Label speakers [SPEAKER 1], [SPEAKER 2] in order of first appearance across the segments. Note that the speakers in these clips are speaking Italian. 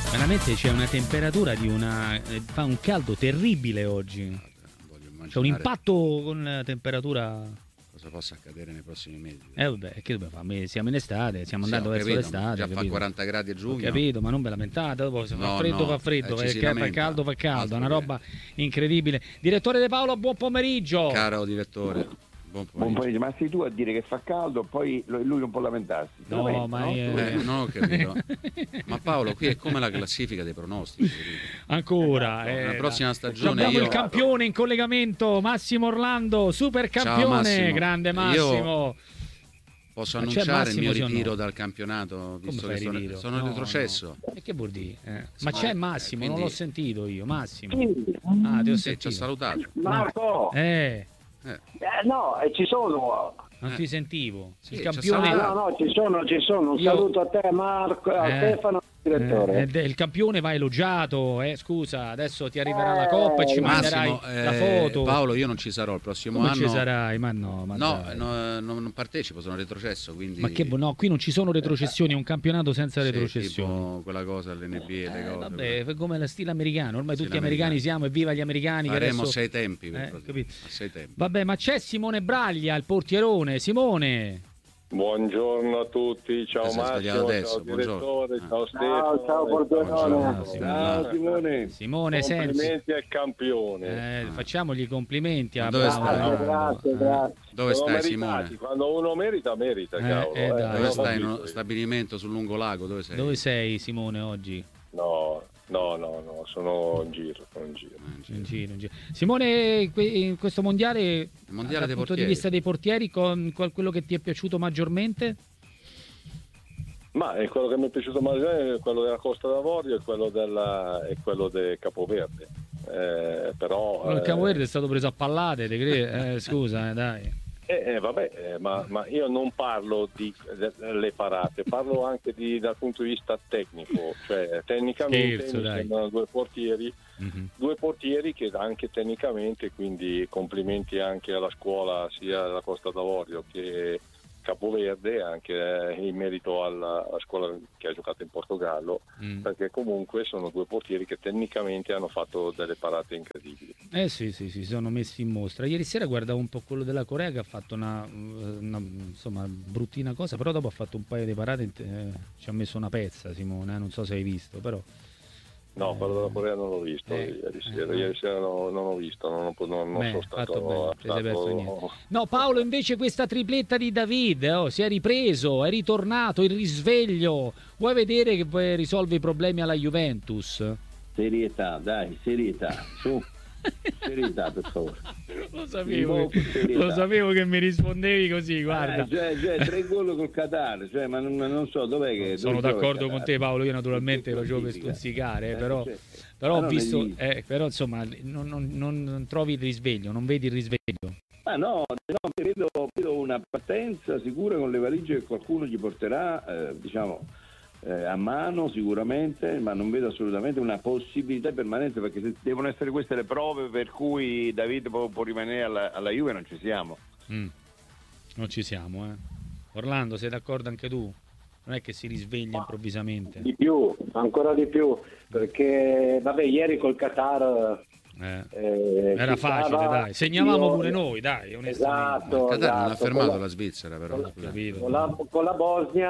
[SPEAKER 1] Veramente c'è una temperatura di fa un caldo terribile oggi. C'è un impatto con la temperatura.
[SPEAKER 2] Cosa possa accadere nei prossimi mesi?
[SPEAKER 1] Vabbè, che dobbiamo fare? Siamo in estate, stiamo andando verso l'estate.
[SPEAKER 2] Già fa 40 gradi a giugno.
[SPEAKER 1] Ho capito, ma non ve lamentate, dopo se fa freddo, fa caldo, fa caldo, è una roba incredibile. Direttore De Paolo, buon pomeriggio.
[SPEAKER 2] Caro direttore, buon pomeriggio.
[SPEAKER 3] Ma sei tu a dire che fa caldo, poi lui non può lamentarsi.
[SPEAKER 1] No, ma
[SPEAKER 2] non ho capito. Ma Paolo, qui è come la classifica dei pronostici.
[SPEAKER 1] Ancora.
[SPEAKER 2] La prossima stagione
[SPEAKER 1] abbiamo il campione in collegamento, Massimo Orlando, super campione.
[SPEAKER 2] Ciao, Massimo.
[SPEAKER 1] Grande Massimo.
[SPEAKER 2] Posso annunciare il mio ritiro dal campionato, visto che sono retrocesso.
[SPEAKER 1] No. E che vuol dire? Ma c'è Massimo, quindi... non l'ho sentito io, Massimo.
[SPEAKER 3] Ah,
[SPEAKER 1] ti ho
[SPEAKER 2] sentito. Ci ha salutato.
[SPEAKER 3] Marco! No, ci sono.
[SPEAKER 1] Non ti sentivo. Il
[SPEAKER 3] campione. No, ci sono. Un saluto a te, Marco, a Stefano, direttore.
[SPEAKER 1] Il campione va elogiato, scusa, adesso ti arriverà la coppa e ci manderai la foto.
[SPEAKER 2] Paolo, io non ci sarò il prossimo
[SPEAKER 1] anno.
[SPEAKER 2] Non
[SPEAKER 1] ci sarai, ma no.
[SPEAKER 2] Non partecipo, sono retrocesso, quindi...
[SPEAKER 1] Ma che no, qui non ci sono retrocessioni, è un campionato senza retrocessioni.
[SPEAKER 2] Tipo quella cosa all'NBA, le cose.
[SPEAKER 1] Vabbè, come lo stile americano, ormai tutti americani siamo, e viva gli americani.
[SPEAKER 2] Faremo
[SPEAKER 1] adesso...
[SPEAKER 2] 6 tempi,
[SPEAKER 1] capito?
[SPEAKER 2] 6 tempi.
[SPEAKER 1] Vabbè, ma c'è Simone Braglia, il portierone. Simone.
[SPEAKER 4] Buongiorno a tutti, ciao Massimo,
[SPEAKER 2] adesso,
[SPEAKER 4] ciao direttore, ciao
[SPEAKER 3] Stefano. Ciao Simone.
[SPEAKER 1] Simone,
[SPEAKER 4] complimenti al campione.
[SPEAKER 1] Facciamogli complimenti.
[SPEAKER 2] Dove stai?
[SPEAKER 3] Grazie.
[SPEAKER 2] Dove stai, Simone?
[SPEAKER 4] Quando uno merita, cavolo.
[SPEAKER 2] Dove stai? In uno stabilimento sul lungolago? Dove sei?
[SPEAKER 1] Dove sei, Simone, oggi?
[SPEAKER 4] No, sono in giro.
[SPEAKER 1] In giro. Simone, in questo mondiale dal punto di vista dei portieri, quello che ti è piaciuto maggiormente?
[SPEAKER 4] Ma è quello che mi è piaciuto maggiormente è quello della Costa d'Avorio e quello del Capoverde. Però
[SPEAKER 1] il Capoverde è stato preso a pallate, scusa, dai.
[SPEAKER 4] Ma io non parlo delle parate, parlo anche dal punto di vista tecnico, cioè tecnicamente sono due portieri che anche tecnicamente, quindi complimenti anche alla scuola sia della Costa d'Avorio che Capoverde, anche in merito alla scuola che ha giocato in Portogallo, perché comunque sono due portieri che tecnicamente hanno fatto delle parate incredibili.
[SPEAKER 1] Sì, si sono messi in mostra. Ieri sera guardavo un po' quello della Corea, che ha fatto una insomma bruttina cosa, però dopo ha fatto un paio di parate, ci ha messo una pezza, Simone, non so se hai visto, però...
[SPEAKER 4] No, quello della Corea non l'ho visto ieri sera non ho visto, non sono stato
[SPEAKER 1] No, Paolo, invece questa tripletta di David, si è ripreso, è ritornato, il risveglio. Vuoi vedere che risolve i problemi alla Juventus?
[SPEAKER 3] Serietà, su. Serietà, per favore.
[SPEAKER 1] Lo sapevo che mi rispondevi così, guarda.
[SPEAKER 3] 3 gol col Qatar, ma non so dov'è che...
[SPEAKER 1] Sono d'accordo con te, Paolo, io naturalmente lo facevo per stuzzicare, però ho visto, però insomma non trovi il risveglio, non vedi il risveglio.
[SPEAKER 3] No, vedo una partenza sicura con le valigie che qualcuno gli porterà, a mano sicuramente, ma non vedo assolutamente una possibilità permanente, perché se devono essere queste le prove per cui David può rimanere alla Juve, non ci siamo.
[SPEAKER 1] Non ci siamo, Orlando, sei d'accordo anche tu? Non è che si risveglia improvvisamente.
[SPEAKER 5] Ancora di più, perché ieri col Qatar
[SPEAKER 1] era facile, dai, segnavamo pure noi, dai, onestamente.
[SPEAKER 2] Il Qatar non ha fermato la Svizzera, però
[SPEAKER 5] con la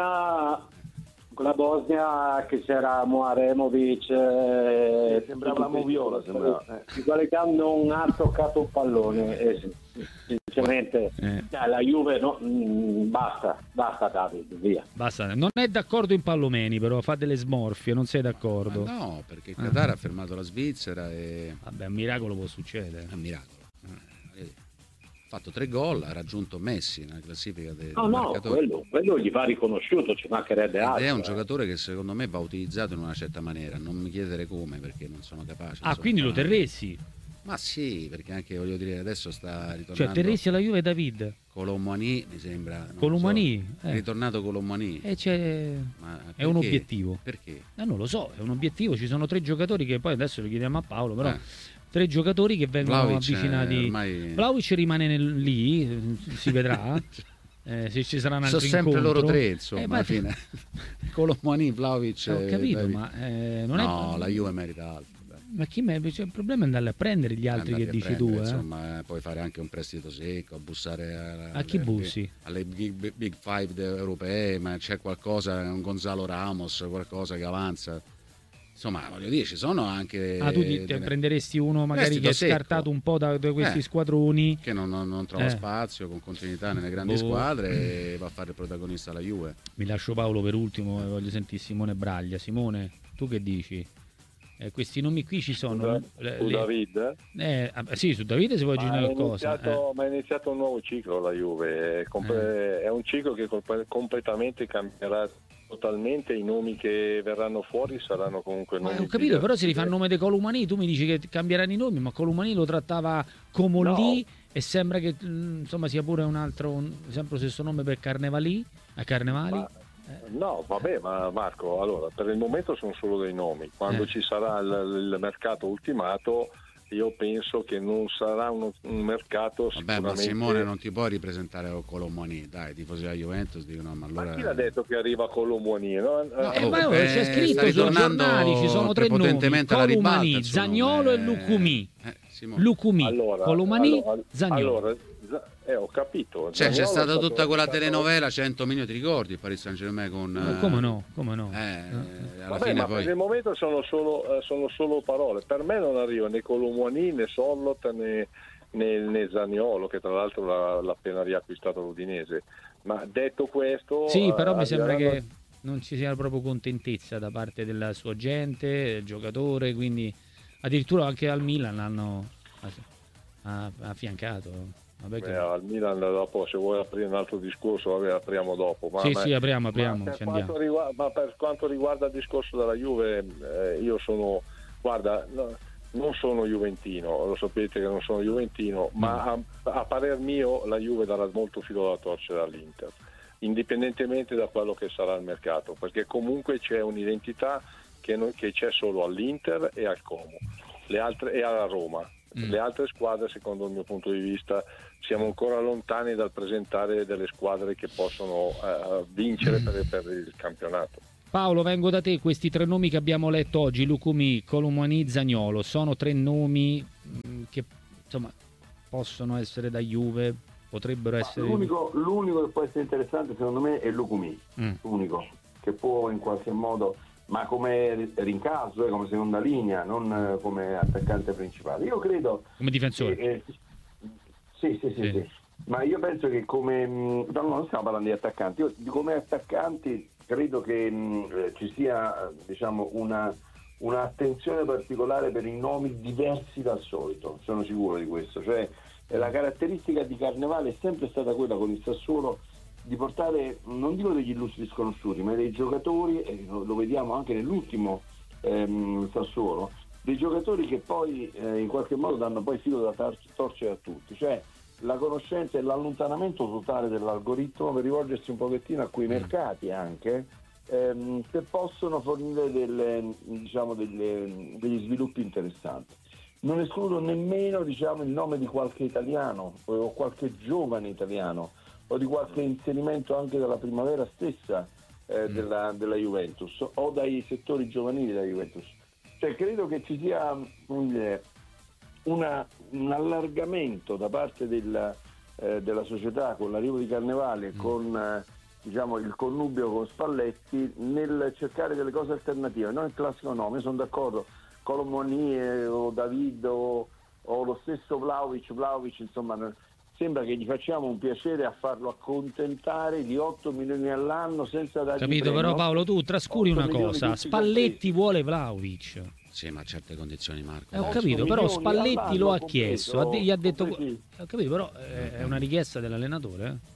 [SPEAKER 5] Bosnia che c'era Muaremovic,
[SPEAKER 3] sembrava Moviola,
[SPEAKER 5] i quali non ha toccato un pallone, sinceramente la Juve basta David, via.
[SPEAKER 1] Basta. Non è d'accordo in Pallomeni, però fa delle smorfie, non sei d'accordo?
[SPEAKER 2] Ma no, perché il Qatar ha fermato la Svizzera e...
[SPEAKER 1] Vabbè, un miracolo può succedere.
[SPEAKER 2] È un miracolo. Ha fatto 3 gol, ha raggiunto Messi nella classifica dei
[SPEAKER 5] marcatori. Quello gli va riconosciuto, ci mancherebbe altro.
[SPEAKER 2] È un giocatore che secondo me va utilizzato in una certa maniera, non mi chiedere come, perché non sono capace.
[SPEAKER 1] Quindi lo terresti?
[SPEAKER 2] Ma sì, perché anche voglio dire adesso sta ritornando.
[SPEAKER 1] Cioè terresti alla Juve David?
[SPEAKER 2] Colomani mi sembra.
[SPEAKER 1] Colomani?
[SPEAKER 2] È ritornato Colomani.
[SPEAKER 1] È un obiettivo.
[SPEAKER 2] Perché?
[SPEAKER 1] Non lo so, è un obiettivo, ci sono 3 giocatori che poi adesso lo chiediamo a Paolo, però 3 giocatori che vengono avvicinati.
[SPEAKER 2] Ormai...
[SPEAKER 1] Vlahovic rimane lì, si vedrà. se ci saranno altri
[SPEAKER 2] sono sempre
[SPEAKER 1] incontro.
[SPEAKER 2] Loro tre, insomma, alla fine. Colomani, Vlahovic.
[SPEAKER 1] Ho capito, ma non
[SPEAKER 2] la Juve merita altro.
[SPEAKER 1] Ma il problema è andare a prendere gli altri che dici tu.
[SPEAKER 2] Insomma, puoi fare anche un prestito secco, a bussare
[SPEAKER 1] a chi bussi?
[SPEAKER 2] Alle big five europee, ma c'è qualcosa, un Gonzalo Ramos, qualcosa che avanza. Insomma, voglio dire, ci sono anche.
[SPEAKER 1] Tu prenderesti uno magari che è scartato un po' da questi squadroni.
[SPEAKER 2] Che non trova spazio con continuità nelle grandi squadre e va a fare il protagonista alla Juve.
[SPEAKER 1] Mi lascio Paolo per ultimo, voglio sentire Simone Braglia. Simone, tu che dici? Questi nomi qui ci sono.
[SPEAKER 4] Su David?
[SPEAKER 1] Sì, su David si può aggiungere qualcosa.
[SPEAKER 4] Ma è iniziato un nuovo ciclo la Juve. È un ciclo che completamente cambierà totalmente. I nomi che verranno fuori saranno comunque nomi.
[SPEAKER 1] Ho capito, però se li fa il nome di Colomani, tu mi dici che cambieranno i nomi, ma Colomani lo trattava come lì e sembra che insomma sia pure un altro, sempre lo stesso nome per Carnevali.
[SPEAKER 4] No, vabbè, ma Marco, allora per il momento sono solo dei nomi. Quando ci sarà il mercato ultimato, io penso che non sarà un mercato sicuramente.
[SPEAKER 2] Ma Simone, non ti puoi ripresentare con Colomani, dai, tifosi della Juventus dicono, ma allora.
[SPEAKER 4] Ma chi l'ha detto che arriva Colomani?
[SPEAKER 1] C'è scritto sui giornali, ci sono tre nomi: Colomani, Zaniolo e Lucumi. Lucumi, Colomani, Zaniolo.
[SPEAKER 4] Ho capito.
[SPEAKER 2] C'è stata tutta quella telenovela 100 milioni, ti ricordi? Paris Saint-Germain con.
[SPEAKER 1] Come no?
[SPEAKER 2] Alla fine poi.
[SPEAKER 4] Per il momento sono solo parole. Per me non arriva né Colomani né Sollot né Zaniolo, che tra l'altro l'ha appena riacquistato l'Udinese. Ma detto questo.
[SPEAKER 1] Sì, però mi sembra che non ci sia proprio contentezza da parte della sua gente, del giocatore, quindi addirittura anche al Milan l'hanno affiancato.
[SPEAKER 4] Al Milan dopo, se vuoi aprire un altro discorso, apriamo dopo.
[SPEAKER 1] Apriamo.
[SPEAKER 4] Ma per quanto riguarda il discorso della Juve, io sono, non sono juventino, lo sapete che non sono juventino, ma a parer mio la Juve darà molto filo da torcere all'Inter, indipendentemente da quello che sarà il mercato, perché comunque c'è un'identità che c'è solo all'Inter e al Como, e alla Roma. Le altre squadre, secondo il mio punto di vista, siamo ancora lontani dal presentare delle squadre che possono vincere per il campionato.
[SPEAKER 1] Paolo, vengo da te. Questi tre nomi che abbiamo letto oggi, Lucumi, Colomani, Zaniolo, sono tre nomi che insomma possono essere da Juve, potrebbero essere.
[SPEAKER 3] L'unico che può essere interessante secondo me è Lucumi, l'unico che può in qualche modo, ma come rincalzo, come seconda linea, non come attaccante principale. Io credo
[SPEAKER 1] come difensore.
[SPEAKER 3] Sì. Ma io penso che come non stiamo parlando di attaccanti, io come attaccanti credo che ci sia una attenzione particolare per i nomi diversi dal solito, sono sicuro di questo. Cioè la caratteristica di Carnevale è sempre stata quella con il Sassuolo di portare, non dico degli illustri sconosciuti, ma dei giocatori, e lo vediamo anche nell'ultimo Sassuolo, dei giocatori che poi in qualche modo danno poi filo da torcere a tutti, cioè la conoscenza e l'allontanamento totale dell'algoritmo per rivolgersi un pochettino a quei mercati anche che possono fornire degli sviluppi interessanti. Non escludo nemmeno il nome di qualche italiano o qualche giovane italiano o di qualche inserimento anche dalla primavera stessa della Juventus o dai settori giovanili della Juventus. Cioè credo che ci sia un allargamento da parte della società con l'arrivo di Carnevale, con il connubio con Spalletti, nel cercare delle cose alternative, non il classico nome. Sono d'accordo, Colomani o David o lo stesso Vlahovic, insomma sembra che gli facciamo un piacere a farlo accontentare di 8 milioni all'anno senza dargli
[SPEAKER 1] capito
[SPEAKER 3] premio.
[SPEAKER 1] Però Paolo, tu trascuri una cosa, Spalletti vuole Vlahovic.
[SPEAKER 2] Sì, ma a certe condizioni, Marco.
[SPEAKER 1] Ho capito, però Spalletti lo ha chiesto, gli ha detto. Ho capito, però è una richiesta dell'allenatore.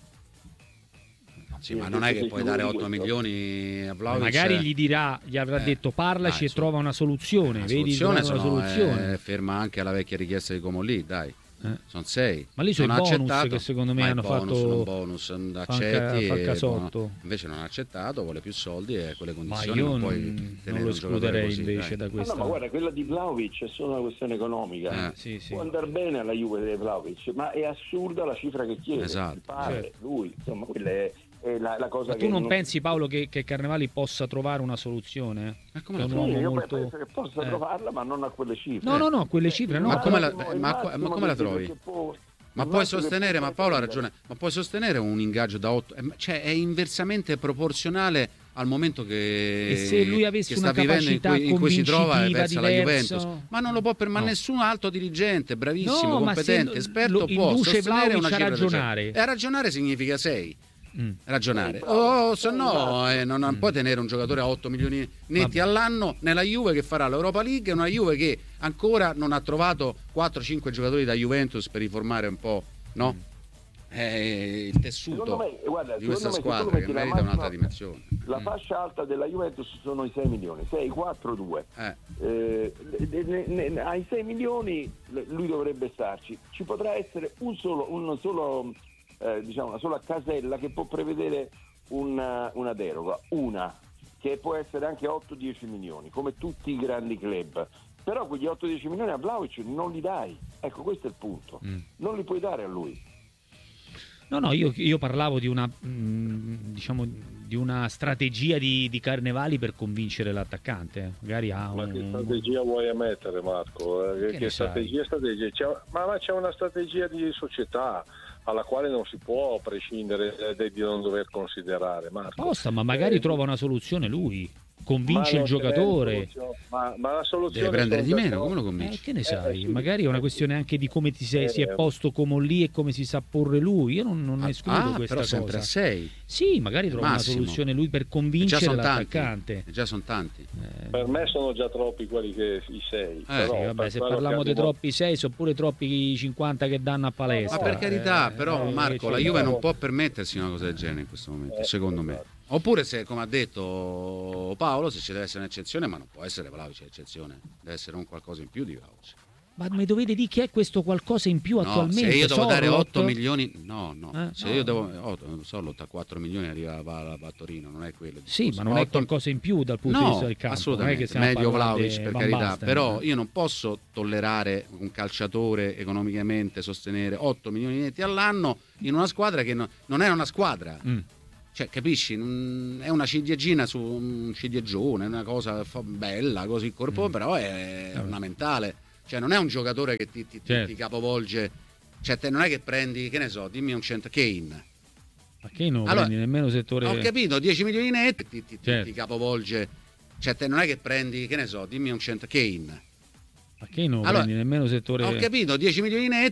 [SPEAKER 2] Sì, ma non è che puoi dare 8 milioni a Vlahovic.
[SPEAKER 1] Magari gli avrà detto parlaci e trova una soluzione. Vedi,
[SPEAKER 2] una soluzione ferma anche alla vecchia richiesta di Comolli, dai. Sono 6.
[SPEAKER 1] Ma lì sono i bonus
[SPEAKER 2] accettato,
[SPEAKER 1] che secondo me hanno fatto
[SPEAKER 2] bonus accetti
[SPEAKER 1] fa casotto.
[SPEAKER 2] invece non ha accettato, vuole più soldi e quelle condizioni
[SPEAKER 1] ma io
[SPEAKER 2] non puoi tenere
[SPEAKER 1] non lo escluderei invece da questa.
[SPEAKER 3] No, ma guarda, quella di Vlahovic è solo una questione economica.
[SPEAKER 1] Sì.
[SPEAKER 3] Può andare bene alla Juve di Vlahovic, ma è assurda la cifra che chiede.
[SPEAKER 2] Esatto.
[SPEAKER 3] Lui, insomma, quella è la cosa.
[SPEAKER 1] Ma tu non pensi, Paolo, che Carnevali possa trovare una soluzione?
[SPEAKER 2] Ma come
[SPEAKER 3] io penso che possa trovarla, ma non a quelle cifre.
[SPEAKER 1] No, a quelle cifre no.
[SPEAKER 2] Ma come la trovi? Ma puoi sostenere, ma Paolo ha ragione, ma puoi sostenere un ingaggio da 8, cioè è inversamente proporzionale al momento che,
[SPEAKER 1] e se lui avesse
[SPEAKER 2] che
[SPEAKER 1] una
[SPEAKER 2] sta vivendo in cui si trova verso la Juventus, ma non lo può ma nessun alto dirigente bravissimo, competente, esperto può sostenere una cifra
[SPEAKER 1] ragionare.
[SPEAKER 2] E a ragionare significa 6. Ragionare se no non puoi tenere un giocatore a 8 milioni netti all'anno nella Juve che farà l'Europa League, una Juve che ancora non ha trovato 4-5 giocatori da Juventus per riformare un po', no? Il tessuto di questa squadra che merita un'altra dimensione.
[SPEAKER 3] La fascia alta della Juventus sono i 6 milioni, 6, 4, 2. Ai 6 milioni lui dovrebbe starci. Ci potrà essere una sola casella che può prevedere una deroga, che può essere anche 8-10 milioni, come tutti i grandi club. Però quegli 8-10 milioni a Vlahovic non li dai. Ecco, questo è il punto. Non li puoi dare a lui.
[SPEAKER 1] No, io parlavo di una di una strategia di Carnevali per convincere l'attaccante. Magari
[SPEAKER 4] Ma che strategia vuoi mettere, Marco? Che strategia? Ma c'è una strategia di società alla quale non si può prescindere di non dover considerare, Marco.
[SPEAKER 1] Ma magari trova una soluzione lui. Convince il giocatore,
[SPEAKER 4] ma la soluzione
[SPEAKER 2] deve prendere di meno, come lo convinci?
[SPEAKER 1] Che ne sai? Magari è una questione anche di come si è posto come lì e come si sa porre lui. Io non escludo questa
[SPEAKER 2] però
[SPEAKER 1] cosa.
[SPEAKER 2] Sempre a 6.
[SPEAKER 1] Sì, magari trova una soluzione lui per convincere l'attaccante.
[SPEAKER 2] Già sono tanti.
[SPEAKER 4] Per me sono già troppi quelli che i 6.
[SPEAKER 1] Se parliamo di troppi 6, sono pure troppi 50 che danno a palestra.
[SPEAKER 2] Ma per carità, però Marco, la Juve non può permettersi una cosa del genere in questo momento, secondo me. Oppure se, come ha detto Paolo, se ci deve essere un'eccezione, ma non può essere Vlahovic l'eccezione, deve essere un qualcosa in più di Vlahovic.
[SPEAKER 1] Ma mi dovete dire chi è questo qualcosa in più attualmente?
[SPEAKER 2] Se io devo dare 8 milioni, io devo Sorloth a 4 milioni arriva a Torino, non è quello.
[SPEAKER 1] Sì, ma non è qualcosa in più dal punto di vista del campo.
[SPEAKER 2] Assolutamente,
[SPEAKER 1] non è che
[SPEAKER 2] medio Vlahovic per carità,
[SPEAKER 1] Basten,
[SPEAKER 2] però io non posso tollerare un calciatore economicamente sostenere 8 milioni netti all'anno in una squadra che non è una squadra. Cioè, capisci? È una ciliegina su un ciliegione, è una cosa bella, così corpo, però è ornamentale. Cioè, non è un giocatore che ti capovolge. Cioè, te non è che prendi, che ne so, dimmi un centro Kane.
[SPEAKER 1] Ma Kane non prendi nemmeno settore.
[SPEAKER 2] Ho capito, 10 milioni netti ti capovolge. Cioè, te non è che prendi, che ne so, dimmi un centro Kane.
[SPEAKER 1] Ma Kane non prendi nemmeno settore.
[SPEAKER 2] Ho capito, 10 milioni netti